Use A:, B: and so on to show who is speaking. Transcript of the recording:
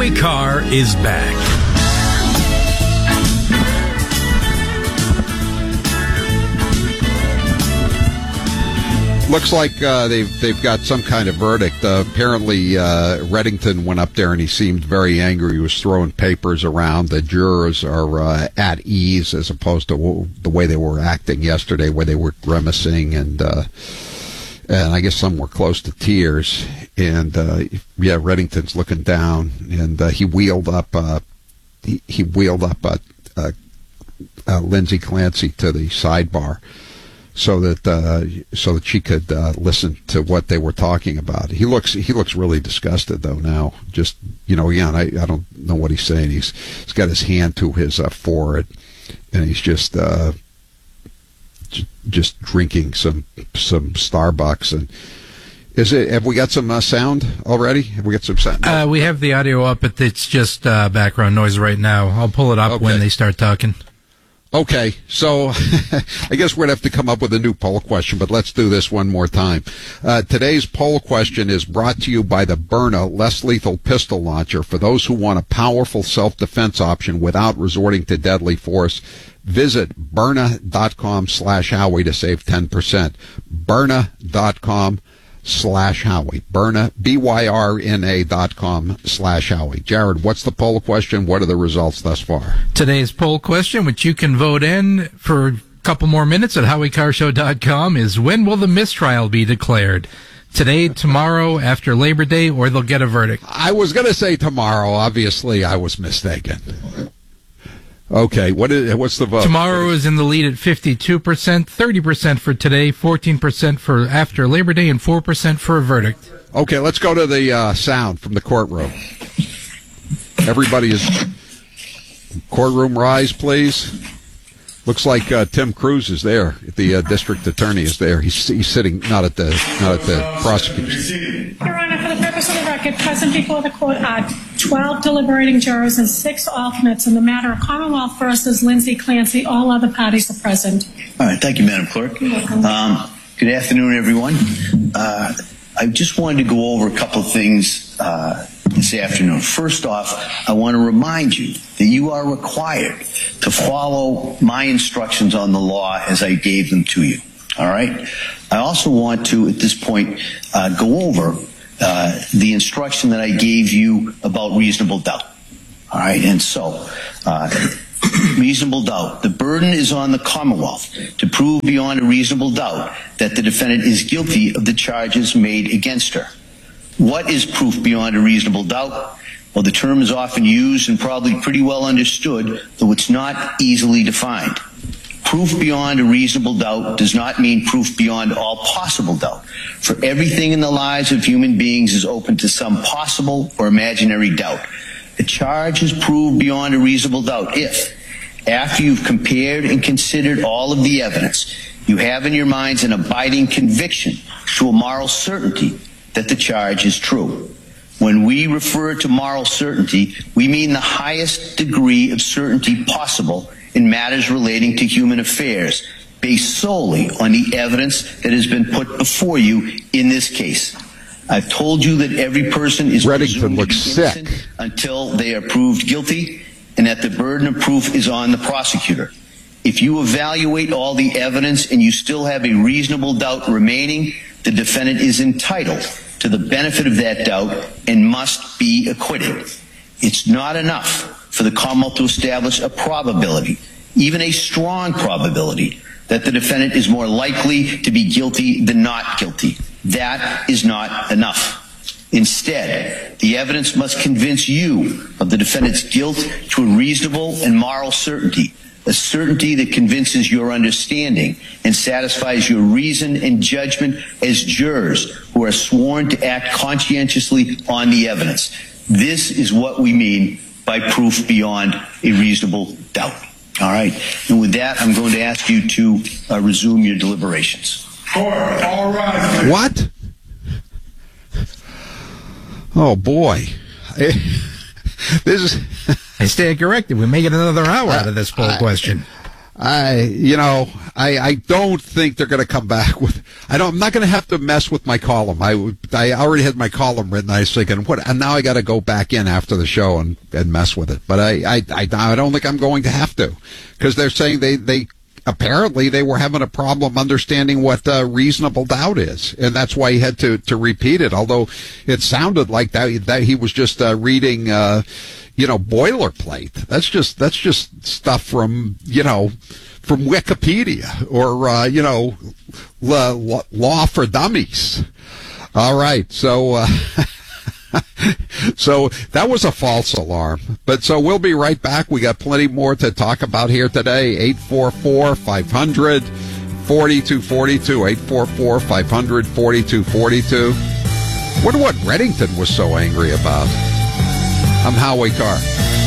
A: Howie Carr is back.
B: Looks like they've got some kind of verdict. Apparently, Reddington went up there and he seemed very angry. He was throwing papers around. The jurors are at ease as opposed to the way they were acting yesterday, where they were grimacing and I guess some were close to tears. And Reddington's looking down, and he wheeled up Lindsay Clancy to the sidebar, so that she could listen to what they were talking about. He looks really disgusted though now. Just again, I don't know what he's saying. He's got his hand to his forehead, and he's just drinking some Starbucks. And have we got some sound already? Have we got some sound?
C: We have the audio up, but it's just background noise right now. I'll pull it up when they start talking.
B: Okay, so I guess we're going to have to come up with a new poll question, but let's do this one more time. Today's poll question is brought to you by the Byrna Less Lethal Pistol Launcher. For those who want a powerful self-defense option without resorting to deadly force, visit Byrna.com/Howie to save 10%. Byrna.com/Howie. Byrna, Byrna.com/Howie. Jared, what's the poll question? What are the results thus far?
C: Today's poll question, which you can vote in for a couple more minutes at HowieCarShow.com, is when will the mistrial be declared? Today, tomorrow, after Labor Day, or they'll get a verdict?
B: I was going to say tomorrow. Obviously, I was mistaken. Okay, what's the vote?
C: Tomorrow is in the lead at 52%, 30% for today, 14% for after Labor Day, and 4% for a verdict.
B: Okay, let's go to the sound from the courtroom. Everybody is... Courtroom rise, please. Looks like Tim Cruz is there. The district attorney is there. He's sitting not at the prosecutor's.
D: Your Honor, for the purpose of the record, present before the court are 12 deliberating jurors and 6 alternates in the matter of Commonwealth versus Lindsay Clancy. All other parties are present.
E: All right, thank you, Madam Clerk.
D: You're welcome.
E: Good afternoon, everyone. I just wanted to go over a couple of things this afternoon. First off, I want to remind you that you are required to follow my instructions on the law as I gave them to you. All right? I also want to, at this point, go over the instruction that I gave you about reasonable doubt. All right? And so, reasonable doubt. The burden is on the Commonwealth to prove beyond a reasonable doubt that the defendant is guilty of the charges made against her. What is proof beyond a reasonable doubt? Well, the term is often used and probably pretty well understood, though it's not easily defined. Proof beyond a reasonable doubt does not mean proof beyond all possible doubt. For everything in the lives of human beings is open to some possible or imaginary doubt. A charge is proved beyond a reasonable doubt if, after you've compared and considered all of the evidence, you have in your minds an abiding conviction to a moral certainty that the charge is true. When we refer to moral certainty, we mean the highest degree of certainty possible in matters relating to human affairs, based solely on the evidence that has been put before you in this case. I've told you that every person is presumed to be innocent until they are proved guilty, and that the burden of proof is on the prosecutor. If you evaluate all the evidence and you still have a reasonable doubt remaining, the defendant is entitled to the benefit of that doubt and must be acquitted. It's not enough for the Commonwealth to establish a probability, even a strong probability, that the defendant is more likely to be guilty than not guilty. That is not enough. Instead, the evidence must convince you of the defendant's guilt to a reasonable and moral certainty, a certainty that convinces your understanding and satisfies your reason and judgment as jurors who are sworn to act conscientiously on the evidence. This is what we mean by proof beyond a reasonable doubt. All right. And with that, I'm going to ask you to resume your deliberations.
F: Court, all right.
B: What? Oh, boy. This is...
C: I stand corrected. We may get another hour out of this poll question.
B: I don't think they're going to come back with I'm not going to have to mess with my column. I already had my column written. I was thinking, and now I got to go back in after the show and mess with it. But I don't think I'm going to have to, because they're saying they apparently they were having a problem understanding what reasonable doubt is, and that's why he had to repeat it. Although it sounded like that he was just reading, boilerplate. That's just stuff from Wikipedia or law for dummies. All right, so. So that was a false alarm. But so we'll be right back. We got plenty more to talk about here today. 844-500-4242. 844-500-4242. Wonder what Reddington was so angry about. I'm Howie Carr.